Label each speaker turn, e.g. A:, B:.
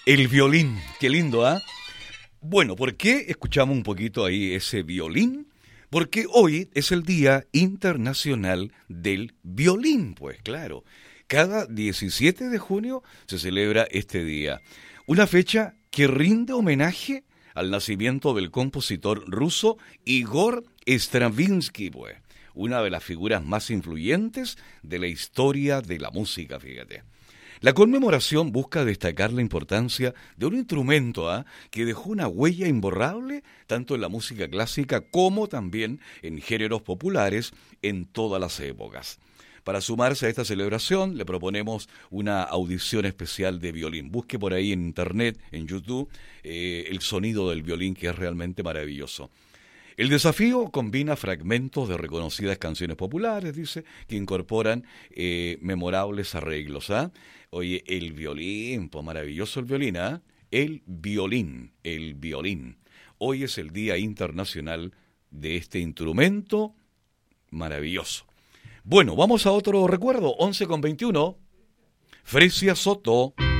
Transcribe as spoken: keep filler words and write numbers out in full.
A: El violín, qué lindo, ¿ah? ¿eh? Bueno, ¿por qué escuchamos un poquito ahí ese violín? Porque hoy es el Día Internacional del Violín, pues claro. Cada diecisiete de junio se celebra este día. Una fecha que rinde homenaje al nacimiento del compositor ruso Igor Stravinsky, pues. Una de las figuras más influyentes de la historia de la música, fíjate. La conmemoración busca destacar la importancia de un instrumento ¿eh? que dejó una huella imborrable tanto en la música clásica como también en géneros populares en todas las épocas. Para sumarse a esta celebración le proponemos una audición especial de violín. Busque por ahí en internet, en YouTube, eh, el sonido del violín, que es realmente maravilloso. El desafío combina fragmentos de reconocidas canciones populares, dice, que incorporan eh, memorables arreglos. ¿ah? Oye, el violín, pues maravilloso el violín, ¿ah? El violín, el violín. Hoy es el Día Internacional de este instrumento maravilloso. Bueno, vamos a otro recuerdo, once con veintiuno. Fresia Soto.